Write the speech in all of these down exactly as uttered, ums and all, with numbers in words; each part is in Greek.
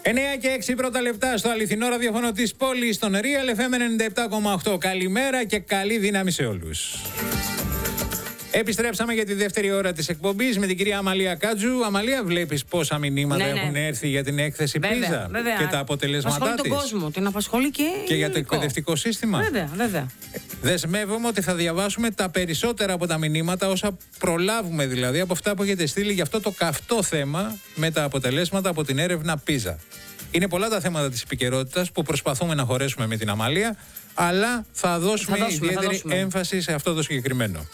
εννιά και έξι πρώτα λεπτά στο αληθινό ραδιόφωνο της πόλης, στον Real εφ εμ ενενήντα επτά κόμμα οκτώ. Καλημέρα και καλή δύναμη σε όλους. Επιστρέψαμε για τη δεύτερη ώρα της εκπομπής με την κυρία Αμαλία Κάτζου. Αμαλία, βλέπεις πόσα μηνύματα ναι, ναι. έχουν έρθει για την έκθεση Πίζα και τα αποτελέσματά της. Απασχολεί τον κόσμο, την απασχολεί και, και για το εκπαιδευτικό σύστημα. Βέβαια, βέβαια. Δεσμεύομαι ότι θα διαβάσουμε τα περισσότερα από τα μηνύματα, όσα προλάβουμε δηλαδή, από αυτά που έχετε στείλει για αυτό το καυτό θέμα με τα αποτελέσματα από την έρευνα Πίζα. Είναι πολλά τα θέματα της επικαιρότητας που προσπαθούμε να χωρέσουμε με την Αμαλία, αλλά θα δώσουμε, θα δώσουμε ιδιαίτερη θα δώσουμε. έμφαση σε αυτό το συγκεκριμένο.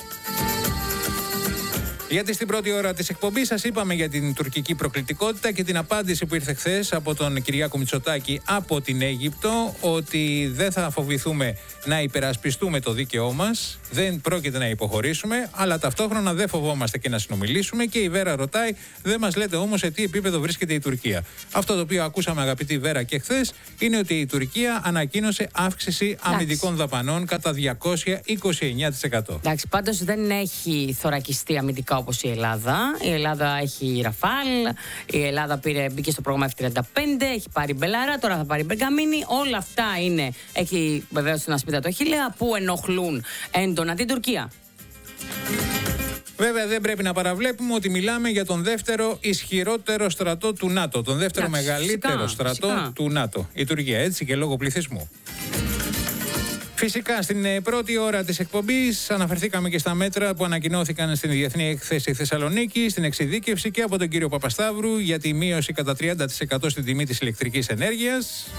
Γιατί στην πρώτη ώρα της εκπομπής σας είπαμε για την τουρκική προκλητικότητα και την απάντηση που ήρθε χθες από τον Κυριάκο Μητσοτάκη από την Αίγυπτο, ότι δεν θα φοβηθούμε να υπερασπιστούμε το δίκαιό μας, δεν πρόκειται να υποχωρήσουμε, αλλά ταυτόχρονα δεν φοβόμαστε και να συνομιλήσουμε. Και η Βέρα ρωτάει, δεν μας λέτε όμως σε τι επίπεδο βρίσκεται η Τουρκία. Αυτό το οποίο ακούσαμε, αγαπητή Βέρα, και χθες είναι ότι η Τουρκία ανακοίνωσε αύξηση αμυντικών δαπανών κατά διακόσια είκοσι εννιά τοις εκατό. Εντάξει, πάντως δεν έχει θωρακιστεί αμυντικά όπως η Ελλάδα. Η Ελλάδα έχει Ραφάλ, η Ελλάδα πήρε, μπήκε στο πρόγραμμα εφ τριάντα πέντε, έχει πάρει Μπελάρα, τώρα θα πάρει Μπεργαμίνη. Όλα αυτά είναι, έχει βεβαίως την ασπίδα το χίλια, που ενοχλούν έντονα την Τουρκία. Βέβαια, δεν πρέπει να παραβλέπουμε ότι μιλάμε για τον δεύτερο ισχυρότερο στρατό του ΝΑΤΟ. Τον δεύτερο Ά, μεγαλύτερο φυσικά, στρατό φυσικά. του ΝΑΤΟ. Η Τουρκία, έτσι, και λόγω πληθυσμού. Φυσικά, στην πρώτη ώρα της εκπομπής αναφερθήκαμε και στα μέτρα που ανακοινώθηκαν στην Διεθνή Έκθεση Θεσσαλονίκη, στην εξειδίκευση και από τον κύριο Παπασταύρου για τη μείωση κατά τριάντα τοις εκατό στην τιμή της ηλεκτρικής ενέργειας.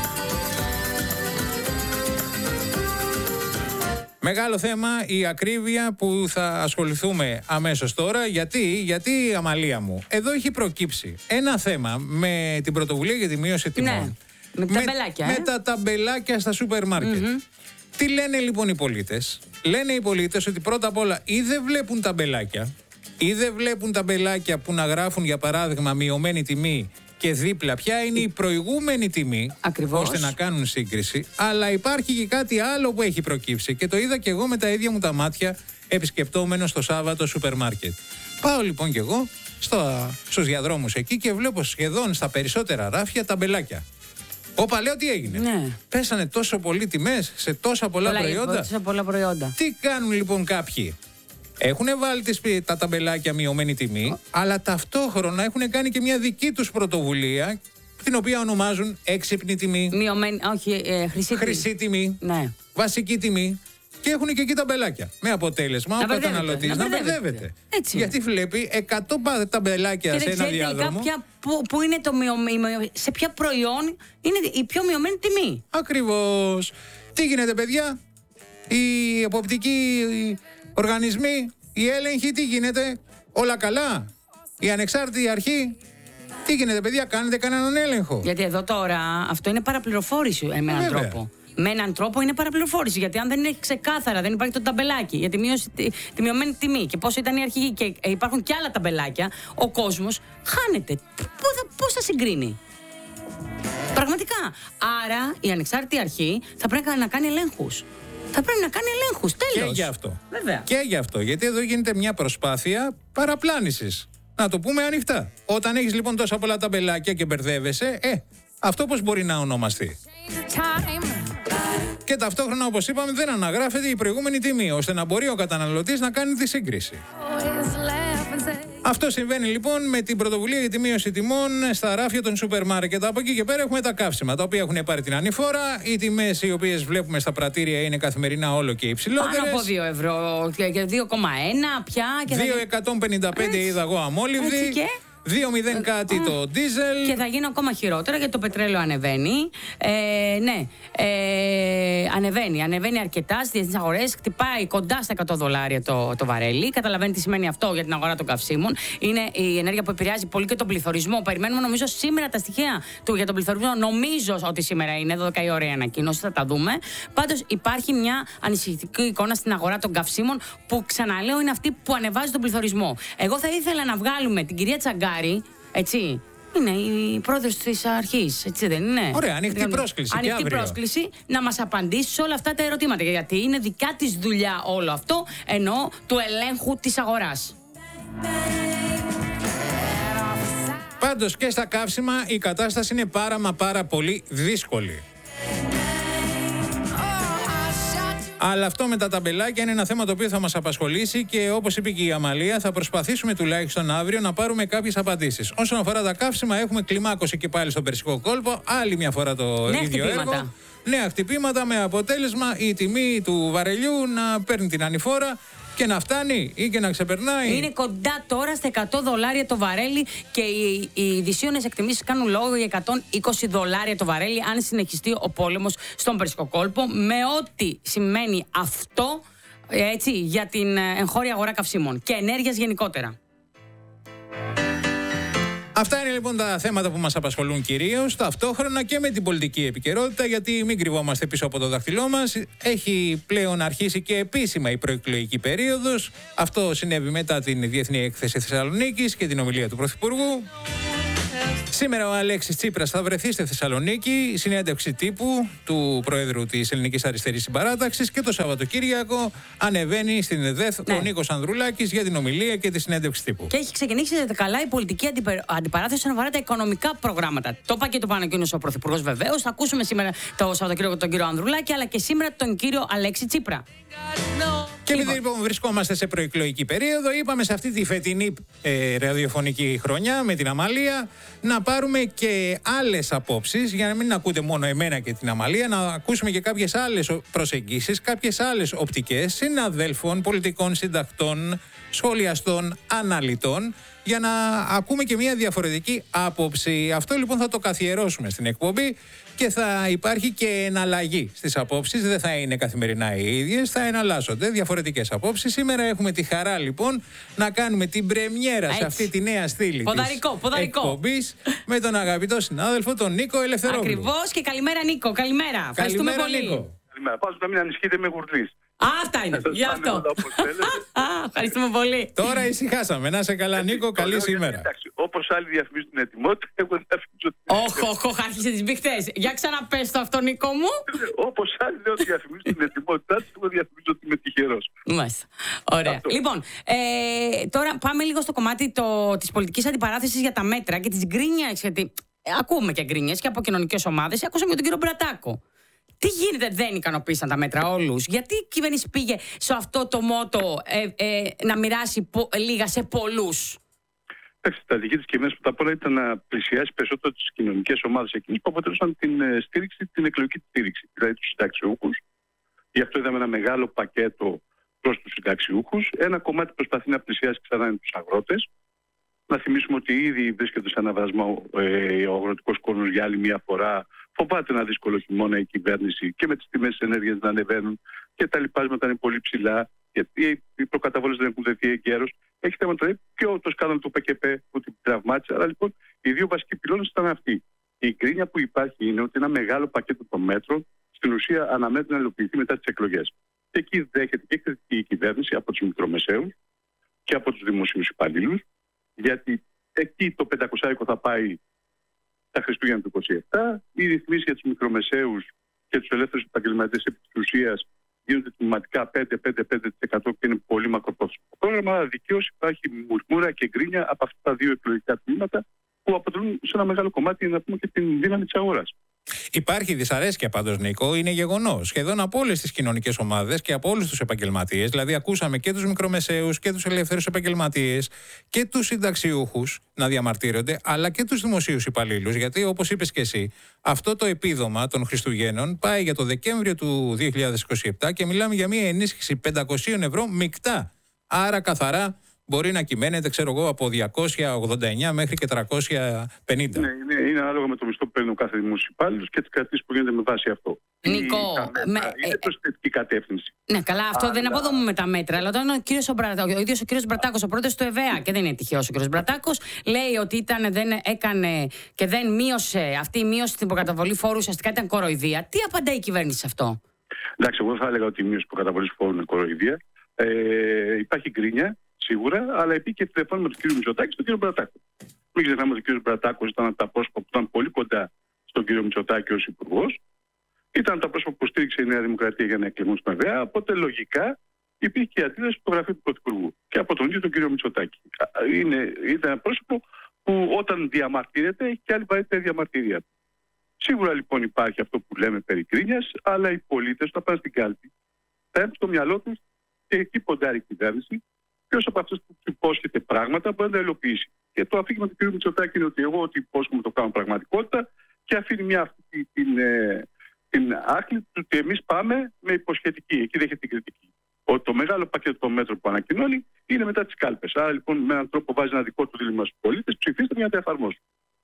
Μεγάλο θέμα η ακρίβεια που θα ασχοληθούμε αμέσως τώρα. Γιατί, γιατί Αμαλία μου, εδώ έχει προκύψει ένα θέμα με την πρωτοβουλία για τη μείωση τιμών. Ναι, με, τα ταμπελάκια, με, ε? με τα ταμπελάκια στα σούπερ μάρκετ. Mm-hmm. Τι λένε λοιπόν οι πολίτες? Λένε οι πολίτες ότι πρώτα απ' όλα ή δεν βλέπουν ταμπελάκια, ή δεν βλέπουν ταμπελάκια που να γράφουν για παράδειγμα μειωμένη τιμή και δίπλα ποια είναι η προηγούμενη τιμή, ακριβώς, ώστε να κάνουν σύγκριση. Αλλά υπάρχει και κάτι άλλο που έχει προκύψει και το είδα και εγώ με τα ίδια μου τα μάτια επισκεπτόμενο το Σάββατο σούπερ μάρκετ. Πάω λοιπόν και εγώ στο, στους διαδρόμους εκεί και βλέπω σχεδόν στα περισσότερα ράφια ταμπελάκια. Όπα, λέω, τι έγινε? Ναι. Πέσανε τόσο πολύ τιμές σε τόσα πολλά, πολλά προϊόντα. Τόσα πολλά προϊόντα. Τι κάνουν λοιπόν κάποιοι? Έχουν βάλει τις, τα ταμπελάκια μειωμένη τιμή, oh. αλλά ταυτόχρονα έχουν κάνει και μια δική τους πρωτοβουλία, την οποία ονομάζουν έξυπνη τιμή. Μειωμένη, όχι, ε, χρυσή, χρυσή τιμή. Ναι. Βασική τιμή. Και έχουν και εκεί ταμπελάκια. Με αποτέλεσμα ο καταναλωτής να μπερδεύεται. Γιατί βλέπει εκατό ταμπελάκια σε ένα διάδρομο. Κάποια που, που είναι το μειωμένο, σε ποια προϊόν είναι η πιο μειωμένη τιμή. Ακριβώς. Τι γίνεται, παιδιά? Οι εποπτικοί οργανισμοί, οι έλεγχοι, τι γίνεται? Όλα καλά? Η ανεξάρτητη αρχή, τι γίνεται, παιδιά? Κάνετε κανέναν έλεγχο? Γιατί εδώ τώρα αυτό είναι παραπληροφόρηση με έναν τρόπο. Με έναν τρόπο είναι παραπληροφόρηση. Γιατί αν δεν είναι ξεκάθαρα, δεν υπάρχει το ταμπελάκι για τη, μείωση, τη, τη μειωμένη τιμή και πώς ήταν η αρχική και υπάρχουν και άλλα ταμπελάκια, ο κόσμος χάνεται. Πώς θα συγκρίνει? Πραγματικά. Άρα η ανεξάρτητη αρχή θα πρέπει να κάνει ελέγχους. Θα πρέπει να κάνει ελέγχους. Τέλος. Και γι' αυτό. Βέβαια. Και γι' αυτό. Γιατί εδώ γίνεται μια προσπάθεια παραπλάνησης. Να το πούμε ανοιχτά. Όταν έχεις λοιπόν τόσα πολλά ταμπελάκια και μπερδεύεσαι, ε, αυτό πώς μπορεί να ονομαστεί? Και ταυτόχρονα, όπως είπαμε, δεν αναγράφεται η προηγούμενη τιμή, ώστε να μπορεί ο καταναλωτής να κάνει τη σύγκριση. Αυτό συμβαίνει λοιπόν με την πρωτοβουλία για τη μείωση τιμών στα ράφια των σούπερ μάρκετ. Από εκεί και πέρα έχουμε τα καύσιμα, τα οποία έχουν πάρει την ανηφόρα. Οι τιμές οι οποίες βλέπουμε στα πρατήρια είναι καθημερινά όλο και υψηλότερες. Πάνω από δύο ευρώ και δύο κόμμα ένα πια. δύο εκατόν πενήντα πέντε είδα εγώ αμόλυβδη. δύο μηδέν κάτι το ντίζελ. Και θα γίνει ακόμα χειρότερα γιατί το πετρέλαιο ανεβαίνει. Ε, ναι, ε, ανεβαίνει. Ανεβαίνει αρκετά στις διεθνείς αγορές. Χτυπάει κοντά στα εκατό δολάρια το, το βαρέλι. Καταλαβαίνετε τι σημαίνει αυτό για την αγορά των καυσίμων. Είναι η ενέργεια που επηρεάζει πολύ και τον πληθωρισμό. Περιμένουμε νομίζω σήμερα τα στοιχεία του για τον πληθωρισμό. Νομίζω ότι σήμερα είναι δώδεκα η ώρα η ανακοίνωση. Θα τα δούμε. Πάντως υπάρχει μια ανησυχητική εικόνα στην αγορά των καυσίμων που, ξαναλέω, είναι αυτή που ανεβάζει τον πληθωρισμό. Εγώ θα ήθελα να βγάλουμε την κυρία Τσαγκάρη. Έτσι, είναι η πρόεδρος της αρχής, έτσι δεν είναι? Ωραία, ανοιχτή πρόσκληση. Ανοιχτή πρόσκληση να μας απαντήσει σε όλα αυτά τα ερωτήματα. Γιατί είναι δικά της δουλειά όλο αυτό, ενώ του ελέγχου της αγοράς. Πάντως και στα καύσιμα η κατάσταση είναι πάρα μα πάρα πολύ δύσκολη. Αλλά αυτό με τα ταμπελάκια είναι ένα θέμα το οποίο θα μας απασχολήσει και όπως είπε και η Αμαλία, θα προσπαθήσουμε τουλάχιστον αύριο να πάρουμε κάποιες απαντήσεις. Όσον αφορά τα καύσιμα, έχουμε κλιμάκωση και πάλι στον Περσικό κόλπο. Άλλη μια φορά το νέα ίδιο χτυπήματα. έργο. Νέα χτυπήματα με αποτέλεσμα η τιμή του βαρελιού να παίρνει την ανηφόρα και να φτάνει ή και να ξεπερνάει. Είναι κοντά τώρα στα εκατό δολάρια το βαρέλι και οι, οι δυσίωνες εκτιμήσεις κάνουν λόγο για εκατόν είκοσι δολάρια το βαρέλι αν συνεχιστεί ο πόλεμος στον Περσικό κόλπο, με ό,τι σημαίνει αυτό, έτσι, για την εγχώρια αγορά καυσίμων και ενέργειας γενικότερα. Αυτά είναι λοιπόν τα θέματα που μας απασχολούν κυρίως, ταυτόχρονα και με την πολιτική επικαιρότητα, γιατί μην κρυβόμαστε πίσω από το δάχτυλό μας. Έχει πλέον αρχίσει και επίσημα η προεκλογική περίοδος. Αυτό συνέβη μετά την Διεθνή Έκθεση Θεσσαλονίκης και την ομιλία του Πρωθυπουργού. Σήμερα ο Αλέξης Τσίπρας θα βρεθεί στη Θεσσαλονίκη, συνέντευξη τύπου του Προέδρου της Ελληνικής Αριστερής Συμπαράταξης, και το Σαββατοκύριακο ανεβαίνει στην ΕΔΕΘ ναι. ο Νίκος Ανδρουλάκης για την ομιλία και τη συνέντευξη τύπου. Και έχει ξεκινήσει καλά η πολιτική αντιπαράθεση όσον αφορά τα οικονομικά προγράμματα. Το είπα και το πανακοίνωσε ο Πρωθυπουργός βεβαίως. Θα ακούσουμε σήμερα το Σαββατοκύριακο τον κύριο Ανδρουλάκη, αλλά και σήμερα τον κύριο Αλέξη Τσίπρα. Και επειδή λοιπόν βρισκόμαστε σε προεκλογική περίοδο, είπαμε σε αυτή τη φετινή ε, ραδιοφωνική χρονιά με την Αμαλία να πάρουμε και άλλες απόψεις, για να μην ακούτε μόνο εμένα και την Αμαλία, να ακούσουμε και κάποιες άλλες προσεγγίσεις, κάποιες άλλες οπτικές συναδέλφων, πολιτικών συντακτών, σχολιαστών, αναλυτών, για να ακούμε και μια διαφορετική άποψη. Αυτό λοιπόν θα το καθιερώσουμε στην εκπομπή και θα υπάρχει και εναλλαγή στις απόψεις. Δεν θα είναι καθημερινά οι ίδιες, θα εναλλάσσονται διαφορετικές απόψεις. Σήμερα έχουμε τη χαρά λοιπόν να κάνουμε την πρεμιέρα σε αυτή τη νέα στήλη ποδαρικό, της ποδαρικό. εκπομπής με τον αγαπητό συνάδελφο τον Νίκο Ελευθερόπουλο. Ακριβώς, και καλημέρα Νίκο, καλημέρα. Ευχαριστούμε πολύ. Νίκο. Καλημέρα. Πάω να μην ανησυχείτε, με γουρλής. Α, αυτά είναι. Γι' αυτό. Ευχαριστούμε πολύ. Τώρα ησυχάσαμε. Να σε καλά, Νίκο. Καλή σήμερα. Όπως άλλοι διαφημίζουν την ετοιμότητα, εγώ διαφημίζω την ετοιμότητα. Όχι, όχι, άρχισε τις μπιχτές. Για ξαναπες το αυτό, Νίκο μου. Όπως άλλοι λέω ότι διαφημίζουν την ετοιμότητά τους, εγώ διαφημίζω ότι είμαι τυχερός. Μάλιστα. Ωραία. Αυτό. Λοιπόν, ε, τώρα πάμε λίγο στο κομμάτι το, της πολιτικής αντιπαράθεσης για τα μέτρα και της γκρίνιας. Γιατί ακούμε και γκρίνιες και από κοινωνικές ομάδες. Ακούσαμε και τον κύριο Μπρατάκο. Τι γίνεται, δεν ικανοποίησαν τα μέτρα όλους? Γιατί η κυβέρνηση πήγε σε αυτό το μότο ε, ε, να μοιράσει πο, λίγα σε πολλούς? Η στρατηγική της κυβέρνησης πρώτα απ' όλα ήταν να πλησιάσει περισσότερο τις κοινωνικές ομάδες εκείνες που αποτελούσαν την στήριξη, την εκλογική στήριξη, δηλαδή τους συνταξιούχους. Γι' αυτό είδαμε ένα μεγάλο πακέτο προς τους συνταξιούχους. Ένα κομμάτι προσπαθεί να πλησιάσει ξανά τους αγρότες. Να θυμίσουμε ότι ήδη βρίσκεται σε αναβρασμό ε, ο αγροτικός κόσμος για άλλη μια φορά. Φοβάται ένα δύσκολο χειμώνα η κυβέρνηση και με τις τιμές της ενέργειας να ανεβαίνουν και τα λοιπάσματα είναι πολύ ψηλά, γιατί οι προκαταβόλες δεν έχουν δεθεί εγκαίρως. Έχει θέμα τώρα και το σκάνδαλο του ΠΚΠ που την τραυμάτισε. Αλλά λοιπόν οι δύο βασικοί πυλώνες ήταν αυτοί. Η γκρίνια που υπάρχει είναι ότι ένα μεγάλο πακέτο των μέτρων στην ουσία αναμένεται να υλοποιηθεί μετά τις εκλογές. Και εκεί δέχεται και κριτική η κυβέρνηση από τους μικρομεσαίους και από τους δημοσίους υπαλλήλους, γιατί εκεί το πεντακόσια θα πάει τα Χριστούγεννα του είκοσι επτά. Οι ρυθμίσεις για τους μικρομεσαίους και τους ελεύθερους επαγγελματίες επί της ουσίας γίνονται τμηματικά πέντε με πέντε τοις εκατό και είναι πολύ μακροπρόθεσμο πρόγραμμα. Αλλά δικαίως υπάρχει μουρμούρα και γκρίνια από αυτά τα δύο εκλογικά τμήματα που αποτελούν σε ένα μεγάλο κομμάτι, να πούμε, και την δύναμη της αγοράς. Υπάρχει δυσαρέσκεια πάντως, Νίκο, είναι γεγονός. Σχεδόν από όλες τις κοινωνικές ομάδες και από όλους τους επαγγελματίες. Δηλαδή, ακούσαμε και τους μικρομεσαίους και τους ελεύθερους επαγγελματίες και τους συνταξιούχους να διαμαρτύρονται, αλλά και τους δημοσίους υπαλλήλους. Γιατί, όπως είπες και εσύ, αυτό το επίδομα των Χριστουγέννων πάει για το Δεκέμβριο του δύο χιλιάδες είκοσι επτά και μιλάμε για μια ενίσχυση πεντακόσια ευρώ μεικτά. Άρα, καθαρά μπορεί να κυμαίνεται, ξέρω εγώ, από διακόσια ογδόντα εννιά μέχρι και τριακόσια πενήντα. Ναι, είναι, είναι ανάλογα με το μισθό που παίρνει ο κάθε δημόσιος υπάλληλος και τις κρατήσεις που γίνονται με βάση αυτό. Νίκο, η, με, είναι προς θετική κατεύθυνση. Ναι, καλά, αυτό αλλά... δεν αποδομούμε τα μέτρα. Αλλά όταν ο, κύριος ο, Μπρατα, ο ίδιος ο κύριος Μπρατάκος, ο πρόεδρος του ΕΒΕΑ, και δεν είναι τυχαίος ο κύριος Μπρατάκος, λέει ότι ήταν, δεν έκανε και δεν μείωσε, αυτή η μείωση στην προκαταβολή φόρου ουσιαστικά ήταν κοροϊδία. Τι απαντάει η κυβέρνηση σε αυτό? Εντάξει, εγώ θα έλεγα ότι η μείωση προκαταβολής φόρου είναι κοροϊδία. Ε, υπάρχει γκρίνια. Σίγουρα, αλλά επί και τηλεφώνημα του κ. Μητσοτάκη στον κ. Μπρατάκο. Μην ξεχνάμε ότι ο κ. Μπρατάκο ήταν από τα πρόσωπα που ήταν πολύ κοντά στον κ. Μητσοτάκη ως υπουργός. Ήταν τα πρόσωπα που στήριξε η Νέα Δημοκρατία για να εκλεγούν στην ΕΒΕΑ. Οπότε λογικά υπήρχε και αντίδραση στο γραφείο του Πρωθυπουργού και από τον ίδιο τον κ. Μητσοτάκη. Είναι, ήταν ένα πρόσωπο που όταν διαμαρτύρεται έχει και άλλη βαρύτητα διαμαρτυρία του. Σίγουρα λοιπόν υπάρχει αυτό που λέμε περί κρίνιας, αλλά οι πολίτες όταν πάνε στην κάλπη θα έχουν στο μυαλό τους και εκεί ποντάρει η κυβέρνηση. Ποιος από αυτούς που υπόσχεται πράγματα μπορεί να τα υλοποιήσει. Και το αφήγημα του κ. Μητσοτάκη είναι ότι εγώ ότι υπόσχομαι το κάνω πραγματικότητα και αφήνει μια αυτή την, την, την άχλη του ότι εμείς πάμε με υποσχετική. Εκεί δέχεται την κριτική. Ότι το μεγάλο πακέτο των μέτρων που ανακοινώνει είναι μετά τις κάλπες. Άρα λοιπόν με έναν τρόπο βάζει ένα δικό του δίλημμα στους πολίτες, ψηφίστε για να τα εφαρμόσουν.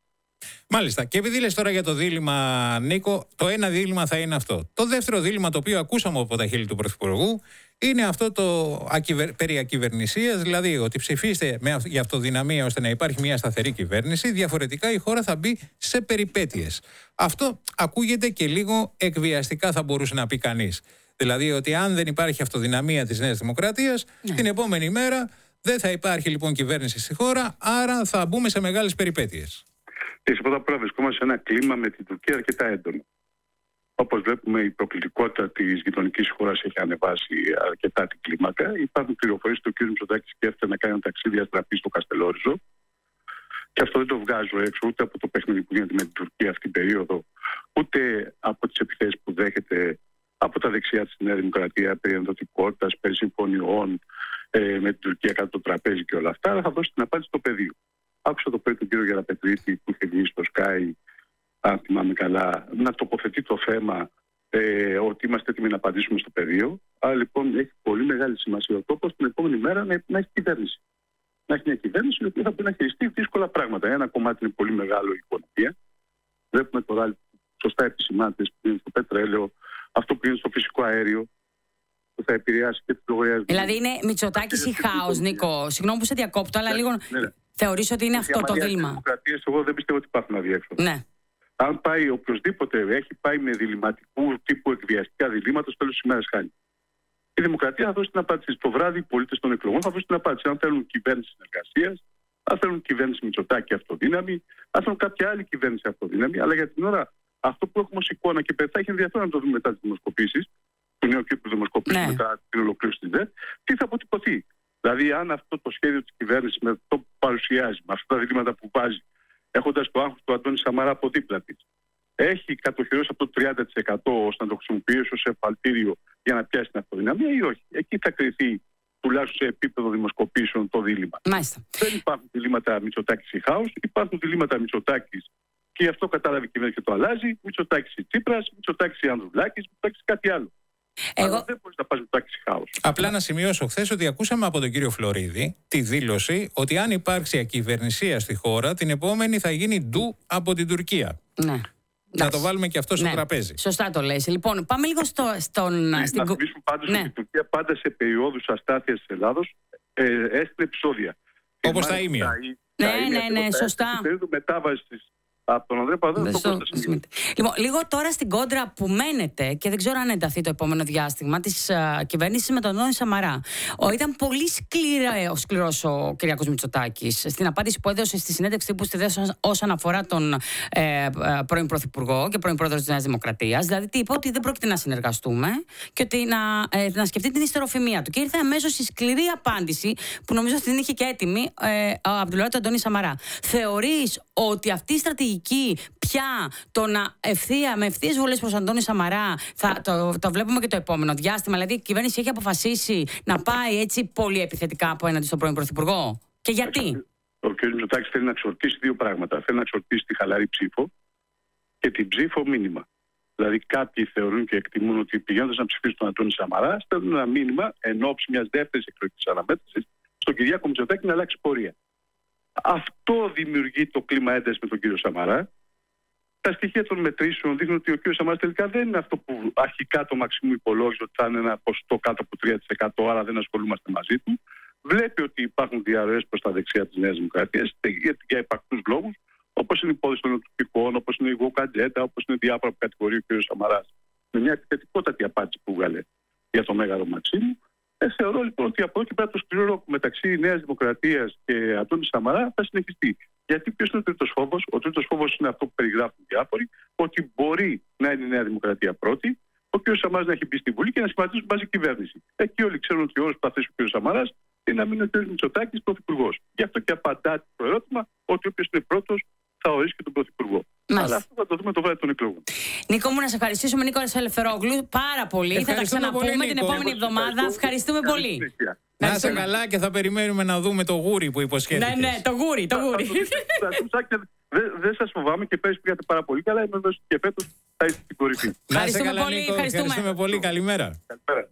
Μάλιστα. Και επειδή λες τώρα για το δίλημμα, Νίκο, το ένα δίλημμα θα είναι αυτό. Το δεύτερο δίλημμα, το οποίο ακούσαμε από τα χείλη του Πρωθυπουργού, είναι αυτό το ακυβερ... περί ακυβερνησίας, δηλαδή ότι ψηφίστε με... για αυτοδυναμία ώστε να υπάρχει μια σταθερή κυβέρνηση, διαφορετικά η χώρα θα μπει σε περιπέτειες. Αυτό ακούγεται και λίγο εκβιαστικά, θα μπορούσε να πει κανείς. Δηλαδή ότι αν δεν υπάρχει αυτοδυναμία της Νέας Δημοκρατίας, ναι. την επόμενη μέρα δεν θα υπάρχει λοιπόν κυβέρνηση στη χώρα, άρα θα μπούμε σε μεγάλες περιπέτειες. Και πρώτα απ' όλα βρισκόμαστε σε ένα κλίμα με την Τουρκία αρκετά έντονο. Όπως βλέπουμε, η προκλητικότητα της γειτονικής χώρας έχει ανεβάσει αρκετά την κλίμακα. Υπάρχουν πληροφορίες ότι ο κ. Μητσοτάκης σκέφτεται να κάνει ένα ταξίδι αστραπή στο Καστελόριζο. Και αυτό δεν το βγάζω έξω ούτε από το παιχνίδι που γίνεται με την Τουρκία αυτή την περίοδο, ούτε από τις επιθέσεις που δέχεται από τα δεξιά της Νέα Δημοκρατία περί ενδοτικότητας, περί συμφωνιών ε, με την Τουρκία κάτω το τραπέζι και όλα αυτά. Αλλά θα δώσει την απάντηση στο πεδίο. Άκουσα το πρωί τον κύριο Γεραπετρίτη που είχε βγει στο Sky, αν θυμάμαι καλά, να τοποθετεί το θέμα ε, ότι είμαστε έτοιμοι να απαντήσουμε στο πεδίο. Άρα λοιπόν έχει πολύ μεγάλη σημασία ο τόπος την επόμενη μέρα να, να έχει κυβέρνηση. Να έχει μια κυβέρνηση η οποία θα μπορεί να χειριστεί δύσκολα πράγματα. Ένα κομμάτι είναι πολύ μεγάλο η οικονομία. Βλέπουμε τώρα σωστά επισημάνσεις που είναι στο πετρέλαιο, αυτό που είναι στο φυσικό αέριο, που θα επηρεάσει και τις λογαριασμούς. Δηλαδή είναι Μητσοτάκης ή χάος, Νίκο. Συγγνώμη που σε διακόπτω, αλλά λίγο. Ναι, ναι. Θεωρείς ότι είναι αυτό το δίλημμα? Εγώ δεν πιστεύω ότι υπάρχουν αδιέξοδα. Ναι. Αν πάει οποιοδήποτε έχει πάει με διλημματικού τύπου εκβιαστικά διλήμματα, στο τέλος της ημέρας χάνει. Η Δημοκρατία θα δώσει την απάντηση. Το βράδυ οι πολίτες των εκλογών θα δώσουν την απάντηση. Αν θέλουν κυβέρνηση συνεργασίας, αν θέλουν κυβέρνηση Μητσοτάκη αυτοδύναμη, αν θέλουν κάποια άλλη κυβέρνηση αυτοδύναμη. Αλλά για την ώρα αυτό που έχουμε ως εικόνα και θα έχει ενδιαφέρον να το δούμε μετά τις δημοσκοπήσεις, του νέου κύκλου δημοσκοπήσεων ναι. μετά την ολοκλήρωση της ΔΕΤ, τι θα αποτυπωθεί. Δηλαδή, αν αυτό το σχέδιο της κυβέρνησης με αυτό που παρουσιάζει, με αυτά τα διλήμματα που βάζει, έχοντας το άγχος του Αντώνη Σαμαρά από δίπλα της, έχει κατοχυρώσει αυτό το τριάντα τοις εκατό ώστε να το χρησιμοποιήσει ως εφαλτήριο για να πιάσει την αυτοδυναμία ή όχι. Εκεί θα κριθεί τουλάχιστον σε επίπεδο δημοσκοπήσεων το δίλημμα. Μάλιστα. Δεν υπάρχουν διλήμματα Μητσοτάκης ή χάος, υπάρχουν διλήμματα Μητσοτάκης και γι' αυτό κατάλαβε η κυβέρνηση και το αλλάζει. Μητσοτάκης ή Τσίπρας, Μητσοτάκης ή Ανδρουλάκης, Μητσοτάκης ή κάτι άλλο. Εγώ... Αλλά δεν μπορεί να πας Μητσοτάκης ή χάος. Απλά να σημειώσω χθες ότι ακούσαμε από τον κύριο Φλωρίδη τη δήλωση ότι αν υπάρξει ακυβερνησία στη χώρα, την επόμενη θα γίνει ντου από την Τουρκία. Ναι. Να το βάλουμε και αυτό στο ναι. τραπέζι. Σωστά το λες. Λοιπόν, πάμε λίγο στο, στον... Ναι, στην... Να θυμίσουμε πάντως ναι. ότι η Τουρκία πάντα σε περιόδους αστάθειας της Ελλάδος ε, έστειλε επεισόδια. Όπως τα ίμια. Ναι, ναι, ναι, σωστά. Στην περίοδο μετάβασης από τον Ανδρέα Παπαδόπουλο στο Κώστα. Λοιπόν, λίγο τώρα στην κόντρα που μένετε και δεν ξέρω αν ενταθεί το επόμενο διάστημα της uh, κυβέρνησης με τον Αντώνη Σαμαρά. Ο, ήταν πολύ σκληρό, σκληρός ο Κυριάκος Μητσοτάκης στην απάντηση που έδωσε στη συνέντευξη που στη δέση όσον αφορά τον ε, πρώην Πρωθυπουργό και πρώην Πρόεδρο της Νέας Δημοκρατίας. Δηλαδή, τι είπε ότι δεν πρόκειται να συνεργαστούμε και ότι να, ε, να σκεφτεί την ιστεροφημία του. Και ήρθε αμέσως η σκληρή απάντηση που νομίζω ότι την είχε και έτοιμη ε, από τον Αντώνη Σαμαρά. Θεωρείς ότι αυτή η στρατηγική πια το να ευθεία, με ευθείες βολές προς Αντώνη Σαμαρά θα, το, το βλέπουμε και το επόμενο διάστημα? Δηλαδή η κυβέρνηση έχει αποφασίσει να πάει έτσι πολύ επιθετικά απέναντι στον πρώην Πρωθυπουργό. Και γιατί? Ο κ. Μητσοτάκης θέλει να εξορτήσει δύο πράγματα. Θέλει να εξορτήσει τη χαλαρή ψήφο και την ψήφο μήνυμα. Δηλαδή κάποιοι θεωρούν και εκτιμούν ότι πηγαίνοντας να ψηφίσουν τον Αντώνη Σαμαρά, στέλνουν ένα μήνυμα εν ώψη μιας δεύτερης εκλογικής αναμέτρησης στον Κυριάκο Μητσοτάκη να αλλάξει πορεία. Αυτό δημιουργεί το κλίμα έντασης με τον κύριο Σαμαρά. Τα στοιχεία των μετρήσεων δείχνουν ότι ο κύριος Σαμαράς τελικά δεν είναι αυτό που αρχικά το Μαξιμού υπολόγιζε ότι θα είναι ένα ποσοστό κάτω από τρία τοις εκατό, άρα δεν ασχολούμαστε μαζί του. Βλέπει ότι υπάρχουν διαρροές προς τα δεξιά της Νέας Δημοκρατίας για, για υπαρκτούς λόγους, όπως είναι η υπόθεση των νοτροπικών, όπως είναι η Γουκαντζέτα, όπως είναι διάφορα που κατηγορεί ο κύριος Σαμαράς. Με μια επιθετικότατη απάντηση που βγάλε για το Μέγαρο Μαξίμου. Ε, θεωρώ λοιπόν ότι από εδώ και πέρα το σκληρό ρόκο μεταξύ Νέας Δημοκρατίας και Αντώνη Σαμαρά θα συνεχιστεί. Γιατί ποιος είναι ο τρίτος φόβος? Ο τρίτος φόβος είναι αυτό που περιγράφουν διάφοροι, ότι μπορεί να είναι η Νέα Δημοκρατία πρώτη, ο κ. Σαμαράς να έχει μπει στη Βουλή και να σχηματίσουν μαζί κυβέρνηση. Εκεί όλοι ξέρουν ότι ο όρος που θα θέσει ο κ. Σαμαράς είναι να μείνει ο κ. Μητσοτάκης πρωθυπουργός. Γι' αυτό και απαντάτε το ερώτημα ότι όποιος είναι πρώτος θα ορίσει και τον Πρωθυπουργό. Μάλιστα. Αλλά αυτό θα το δούμε το βράδυ των εκλογών. Νίκο μου, να σε ευχαριστήσουμε, Νίκο Ελευθερόγλου, πάρα πολύ. Θα τα ξαναπούμε πολύ, την επόμενη εβδομάδα. Ευχαριστούμε πολύ. Να είσαι καλά και θα περιμένουμε να δούμε το γούρι που υποσχέθηκες. Ναι, ναι, το γούρι, το γούρι. Δεν σας φοβάμαι και πέρυσι πήγατε πάρα πολύ καλά. Είμαι βέβαιος και φέτος θα είστε στην κορυφή. Να είσαι καλά, Νίκο. Ευχαριστούμε πολύ. Καλημέρα. Καλημέρα.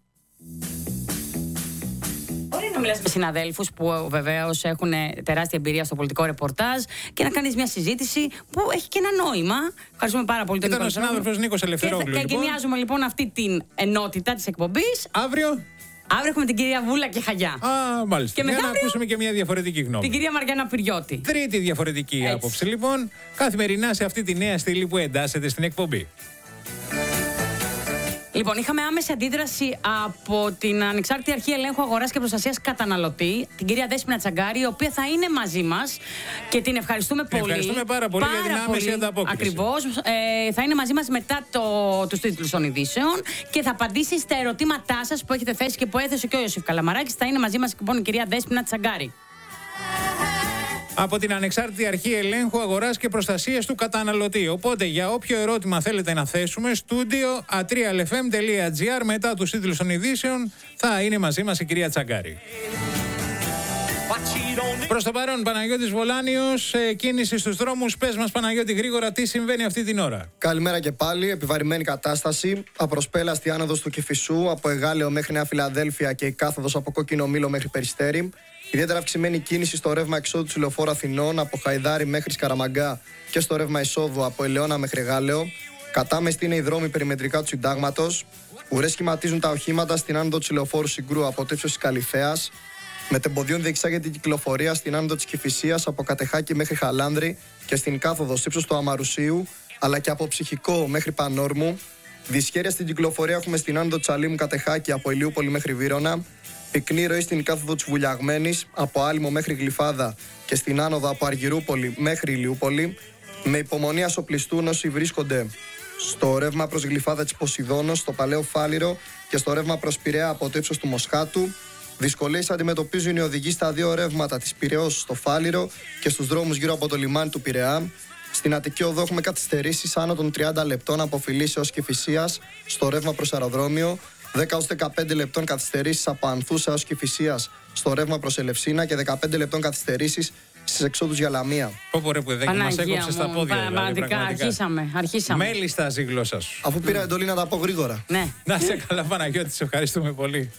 Μπορεί να μιλάς με συναδέλφους που βεβαίως έχουν τεράστια εμπειρία στο πολιτικό ρεπορτάζ και να κάνεις μια συζήτηση που έχει και ένα νόημα. Ευχαριστούμε πάρα πολύ τον Νίκο. Ήταν ο συνάδελφος Νίκος Ελευθερόγλου. Και εγκαινιάζουμε λοιπόν αυτή την ενότητα της εκπομπής. Αύριο. Αύριο έχουμε την κυρία Βούλα και Χαγιά. Α, μάλιστα. Και για να ακούσουμε και μια διαφορετική γνώμη. Την κυρία Μαριάννα Πυριώτη. Τρίτη διαφορετική Έτσι. άποψη λοιπόν. Καθημερινά σε αυτή τη νέα στήλη που εντάσσεται στην εκπομπή. Λοιπόν, είχαμε άμεση αντίδραση από την Ανεξάρτητη Αρχή Ελέγχου Αγοράς και Προστασίας Καταναλωτή, την κυρία Δέσποινα Τσαγκάρη, η οποία θα είναι μαζί μας και την ευχαριστούμε πολύ. Ευχαριστούμε πάρα πολύ πάρα για την άμεση ανταπόκριση. Ακριβώς. Ε, θα είναι μαζί μας μετά το, τους τίτλους των ειδήσεων και θα απαντήσει στα ερωτήματά σας που έχετε θέσει και που έθεσε και ο Ιωσήφ Καλαμαράκης. Θα είναι μαζί μας λοιπόν η κυρία Δέσποινα Τσαγκάρη. Από την Ανεξάρτητη Αρχή Ελέγχου Αγοράς και Προστασίας του Καταναλωτή. Οπότε, για όποιο ερώτημα θέλετε να θέσουμε, στούντιο α τρία ελ εφ εμ τελεία τζι άρ μετά τους τίτλους των ειδήσεων θα είναι μαζί μας η κυρία Τσαγκάρη. Προς το παρόν, Παναγιώτης Βολάνιος, ε, κίνηση στους δρόμους. Πες μας, Παναγιώτη, γρήγορα τι συμβαίνει αυτή την ώρα. Καλημέρα και πάλι. Επιβαρημένη κατάσταση. Απροσπέλαστη άνοδος του Κηφισού από Εγάλεο μέχρι Νέα Φιλαδέλφια και η κάθοδος από Κόκκινο Μήλο μέχρι Περιστέρι. Ιδιαίτερα αυξημένη κίνηση στο ρεύμα εξόδου του Λεωφόρου Αθηνών από Χαϊδάρι μέχρι Σκαραμαγκά και στο ρεύμα εισόδου από Ελαιώνα μέχρι Εγάλεο. Κατάμεστη είναι οι δρόμοι περιμετρικά του Συντάγματος. Ουρές σχηματίζουν τα οχήματα στην άνοδο του Λεωφόρου Συγκρού από το ύψος της Καλυθέας. Μετεμποδιών διεξάγεται η κυκλοφορία στην άνοδο της Κηφισίας από Κατεχάκη μέχρι Χαλάνδρη και στην κάθοδο στο ύψος του Αμαρουσίου, αλλά και από Ψυχικό μέχρι Πανόρμου. Δυσχέρεια στην κυκλοφορία έχουμε στην άνοδο της Αλήμου Κατεχάκη από Ηλιούπολη μέχρι Βύρωνα. Πυκνή ροή στην κάθοδο της Βουλιαγμένης από Άλυμο μέχρι Γλυφάδα και στην άνοδο από Αργυρούπολη μέχρι Ηλιούπολη. Με υπομονή ασοπλιστούν όσοι βρίσκονται στο ρεύμα προς Γλυφάδα της Ποσειδώνος, στο Παλαιό Φάληρο και στο ρεύμα προς Πειραιά από το ύψος του Μοσχάτου. Δυσκολίες αντιμετωπίζουν οι οδηγοί στα δύο ρεύματα της Πειραιώς στο Φάληρο και στους δρόμους γύρω από το λιμάνι του Πειραιά. Στην Αττική Οδό έχουμε καθυστερήσεις άνω των τριάντα λεπτών από Φιλής έως Κηφισίας στο ρεύμα προς αεροδρόμιο, δέκα έως δεκαπέντε λεπτών καθυστερήσεις από Ανθούσα έως Κηφισίας στο ρεύμα προς Ελευσίνα και δεκαπέντε λεπτών καθυστερήσεις στις εξόδους για Λαμία. Πω ρε που δεν μας έκοψε στα πόδια. Πραγματικά, αρχίσαμε, αρχίσαμε. Μέλη στα η γλώσσα σου. Αφού πήρα εντολή να τα πω γρήγορα. Ναι. Να είσαι καλά, Παναγιώτη, σε ευχαριστούμε πολύ.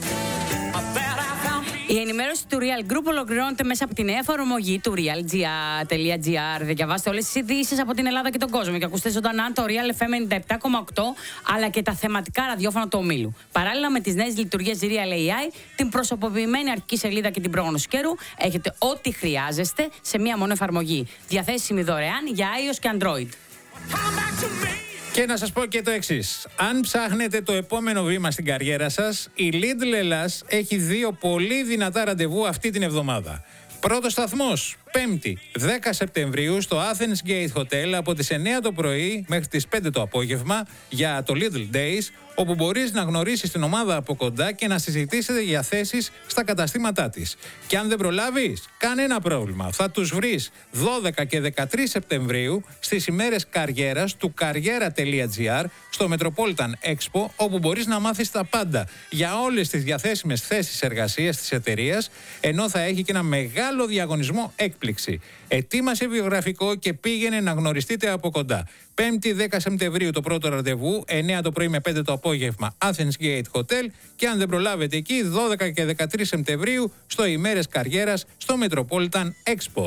Η ενημέρωση του Real Group ολοκληρώνεται μέσα από την νέα εφαρμογή του real τελεία τζι άρ. Διαβάστε όλες τις ειδήσεις από την Ελλάδα και τον κόσμο και ακούστε ζωντανά το Real εφ εμ ενενήντα επτά κόμμα οκτώ αλλά και τα θεματικά ραδιόφωνα του ομίλου. Παράλληλα με τις νέες λειτουργίες Real έι άι, την προσωποποιημένη αρχική σελίδα και την πρόγνωση καιρού, έχετε ό,τι χρειάζεστε σε μία μόνο εφαρμογή. Διαθέσιμη δωρεάν για iOS και Android. Και να σας πω και το εξής. Αν ψάχνετε το επόμενο βήμα στην καριέρα σας, η Lidl Ελλάς έχει δύο πολύ δυνατά ραντεβού αυτή την εβδομάδα. Πρώτος σταθμός, Πέμπτη, δέκα Σεπτεμβρίου, στο Athens Gate Hotel από τις εννιά το πρωί μέχρι τις πέντε το απόγευμα για το Lidl Days, όπου μπορείς να γνωρίσεις την ομάδα από κοντά και να συζητήσετε για θέσεις στα καταστήματά της. Και αν δεν προλάβεις, κανένα πρόβλημα. Θα τους βρεις δώδεκα και δεκατρείς Σεπτεμβρίου στις ημέρες καριέρας του καριέρα τελεία τζι άρ στο Metropolitan Expo, όπου μπορείς να μάθεις τα πάντα για όλες τις διαθέσιμες θέσεις εργασίας της εταιρείας, ενώ θα έχει και ένα μεγάλο διαγωνισμό έκπληξη. Ετοίμασε βιογραφικό και πήγαινε να γνωριστείτε από κοντά. Πέμπτη δέκα Σεπτεμβρίου το πρώτο ραντεβού, εννιά το πρωί με πέντε το απόγευμα, Athens Gate Hotel, και αν δεν προλάβετε εκεί, δώδεκα και δεκατρείς Σεπτεμβρίου στο ημέρες καριέρας στο Metropolitan Expo.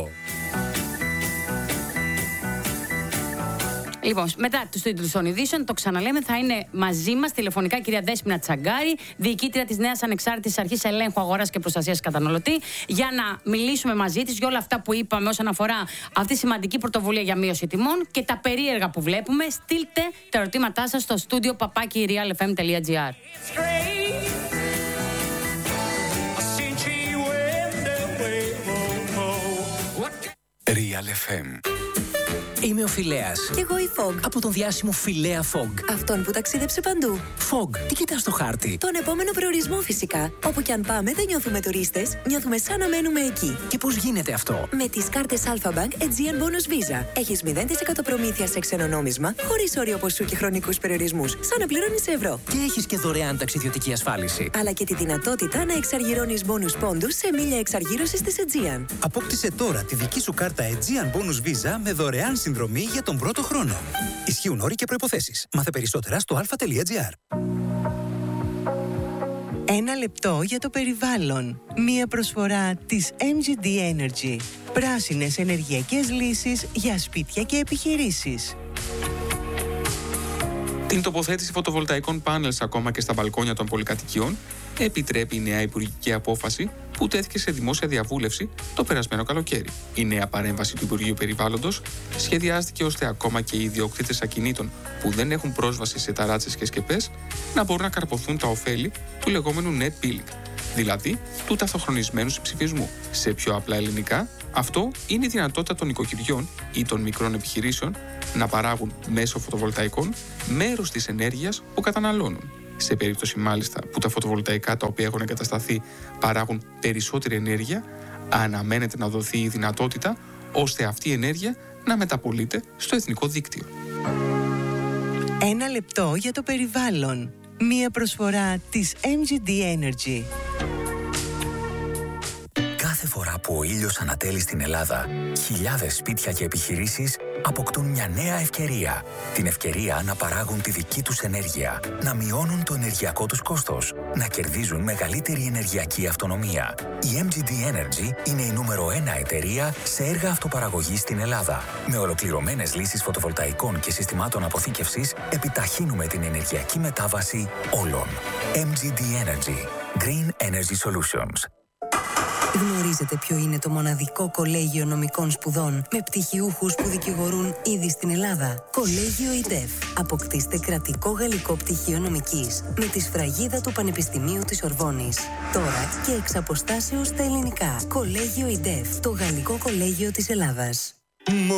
Λοιπόν, μετά τους τίτλους των ειδήσεων, το ξαναλέμε, θα είναι μαζί μας τηλεφωνικά η κυρία Δέσποινα Τσαγκάρη, διοικήτρια της νέας Ανεξάρτητης Αρχής Ελέγχου Αγοράς και Προστασίας Καταναλωτή, για να μιλήσουμε μαζί της για όλα αυτά που είπαμε όσον αφορά αυτή τη σημαντική πρωτοβουλία για μείωση τιμών και τα περίεργα που βλέπουμε. Στείλτε τα ερωτήματά σας στο στούντιο παπάκι real f m τελεία g r. Real εφ εμ. Είμαι ο Φιλέας. Κι εγώ η Fog. Από τον διάσημο Φιλέα Fog. Αυτόν που ταξίδεψε παντού. Fog, τι κοιτάς στο χάρτη? Τον επόμενο προορισμό φυσικά. Όπου κι αν πάμε δεν νιώθουμε τουρίστες, νιώθουμε σαν να μένουμε εκεί. Και πώς γίνεται αυτό? Με τις κάρτες Alpha Bank Aegean Bonus Visa. Έχεις μηδέν τοις εκατό προμήθεια σε ξένο νόμισμα, χωρίς όριο ποσού και χρονικούς περιορισμούς, σαν να πληρώνεις σε ευρώ. Και έχεις και δωρεάν ταξιδιωτική ασφάλιση. Αλλά και τη δυνατότητα να εξαργυρώνεις bonus πόντους σε μίλια εξαργύρωσης της Aegean. Απόκτησε τώρα τη δική σου κάρτα Aegean Bonus Visa με δωρεάν συνδρομή για τον πρώτο χρόνο. Ισχύουν όροι και προϋποθέσεις. Μάθε περισσότερα στο alpha.gr. Ένα λεπτό για το περιβάλλον. Μία προσφορά της εμ τζι ντι Energy. Πράσινες ενεργειακές λύσεις για σπίτια και επιχειρήσεις. Την τοποθέτηση φωτοβολταϊκών πάνελς ακόμα και στα μπαλκόνια των πολυκατοικιών επιτρέπει η νέα υπουργική απόφαση που τέθηκε σε δημόσια διαβούλευση το περασμένο καλοκαίρι. Η νέα παρέμβαση του Υπουργείου Περιβάλλοντος σχεδιάστηκε ώστε ακόμα και οι ιδιοκτήτες ακινήτων που δεν έχουν πρόσβαση σε ταράτσες και σκεπές να μπορούν να καρποθούν τα ωφέλη του λεγόμενου net billing, δηλαδή του ταυτοχρονισμένου συμψηφισμού. Σε πιο απλά ελληνικά, αυτό είναι η δυνατότητα των οικοκυριών ή των μικρών επιχειρήσεων να παράγουν μέσω φωτοβολταϊκών μέρος της ενέργειας που καταναλώνουν. Σε περίπτωση μάλιστα που τα φωτοβολταϊκά τα οποία έχουν εγκατασταθεί παράγουν περισσότερη ενέργεια, αναμένεται να δοθεί η δυνατότητα ώστε αυτή η ενέργεια να μεταπολείται στο εθνικό δίκτυο. Ένα λεπτό για το περιβάλλον. Μία προσφορά της εμ τζι ντι Energy. Κάθε φορά που ο ήλιος ανατέλει στην Ελλάδα, χιλιάδες σπίτια και επιχειρήσεις αποκτούν μια νέα ευκαιρία. Την ευκαιρία να παράγουν τη δική τους ενέργεια, να μειώνουν το ενεργειακό τους κόστος, να κερδίζουν μεγαλύτερη ενεργειακή αυτονομία. Η εμ τζι ντι Energy είναι η νούμερο ένα εταιρεία σε έργα αυτοπαραγωγής στην Ελλάδα. Με ολοκληρωμένες λύσεις φωτοβολταϊκών και συστημάτων αποθήκευσης, επιταχύνουμε την ενεργειακή μετάβαση όλων. εμ τζι ντι Energy. Green Energy Solutions. Γνωρίζετε ποιο είναι το μοναδικό κολέγιο νομικών σπουδών με πτυχιούχους που δικηγορούν ήδη στην Ελλάδα? Κολέγιο ΙΔΕΦ. Αποκτήστε κρατικό γαλλικό πτυχίο νομικής με τη σφραγίδα του Πανεπιστημίου της Ορβόνης. Τώρα και εξ αποστάσεως στα ελληνικά. Κολέγιο ΙΔΕΦ. Το γαλλικό κολέγιο της Ελλάδας.